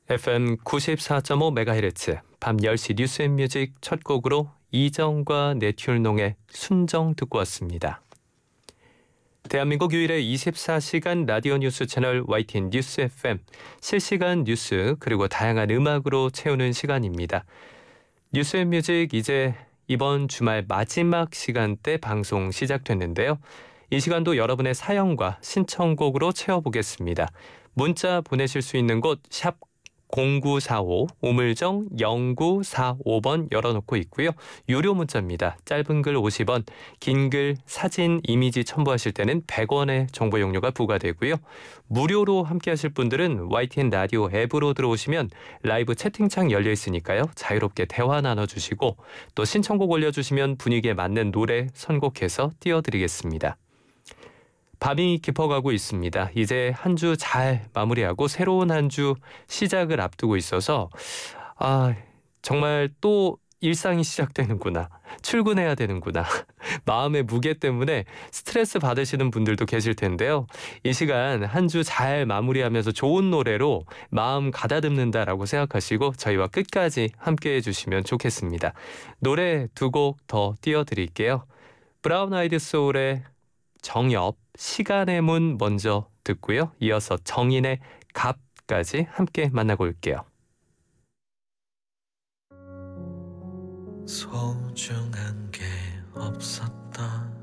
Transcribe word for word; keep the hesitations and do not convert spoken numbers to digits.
에프엠 구십사 점 오 메가헤르츠 밤 열 시 뉴스앤뮤직 첫 곡으로 이정과 내튜널농의 순정 듣고 왔습니다. 대한민국 유일의 이십사 시간 라디오 뉴스 채널 와이티엔 뉴스 에프엠, 실시간 뉴스 그리고 다양한 음악으로 채우는 시간입니다. 뉴스앤뮤직 이제 이번 주말 마지막 시간대 방송 시작됐는데요. 이 시간도 여러분의 사연과 신청곡으로 채워보겠습니다. 문자 보내실 수 있는 곳 샵 공구사오, 우물정 영구사오 번 열어놓고 있고요. 유료 문자입니다. 짧은 글 오십 원, 긴 글, 사진, 이미지 첨부하실 때는 백 원의 정보 용료가 부과되고요. 무료로 함께하실 분들은 와이티엔 라디오 앱으로 들어오시면 라이브 채팅창 열려 있으니까요. 자유롭게 대화 나눠주시고 또 신청곡 올려주시면 분위기에 맞는 노래 선곡해서 띄워드리겠습니다. 밤이 깊어가고 있습니다. 이제 한 주 잘 마무리하고 새로운 한 주 시작을 앞두고 있어서 아 정말 또 일상이 시작되는구나. 출근해야 되는구나. 마음의 무게 때문에 스트레스 받으시는 분들도 계실 텐데요. 이 시간 한 주 잘 마무리하면서 좋은 노래로 마음 가다듬는다라고 생각하시고 저희와 끝까지 함께해 주시면 좋겠습니다. 노래 두 곡 더 띄워드릴게요. 브라운 아이드 소울의 정엽, 시간의 문 먼저 듣고요. 이어서 정인의 갑까지 함께 만나고 올게요. 소중한 게 없었던